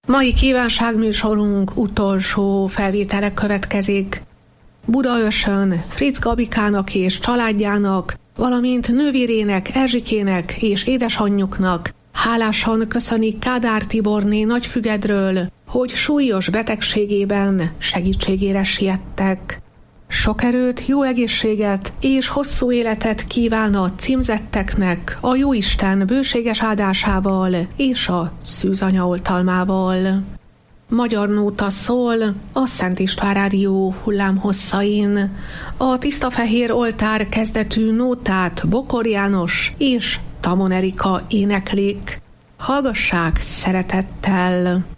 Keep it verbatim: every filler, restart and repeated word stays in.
Mai kívánságműsorunk utolsó felvétele következik. Budaörsön Fritz Gabikának és családjának, valamint nővérének, Erzsikének és édesanyjuknak hálásan köszönik Kádár Tiborné Nagyfügedről, hogy súlyos betegségében segítségére siettek. Sok erőt, jó egészséget és hosszú életet kíván a címzetteknek a Jóisten bőséges áldásával és a szűzanya oltalmával. Magyar nóta szól a Szent István Rádió hullámhosszain. A Tisztafehér oltár kezdetű nótát Bokor János és Tamon Erika éneklik. Hallgassák szeretettel!